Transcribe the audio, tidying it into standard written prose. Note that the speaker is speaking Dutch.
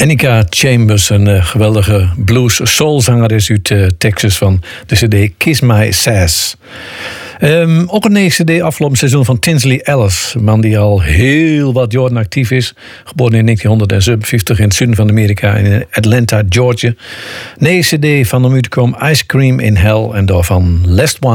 Annika Chambers, een geweldige blues-soulzangeres uit Texas van de cd Kiss My Sass. Ook een nieuwe cd afgelopen seizoen van Tinsley Ellis. Een man die al heel wat jaren actief is. Geboren in 1957 in het zuiden van Amerika in Atlanta, Georgia. Nieuwe cd van hem uitkomen Ice Cream in Hell en daarvan Last One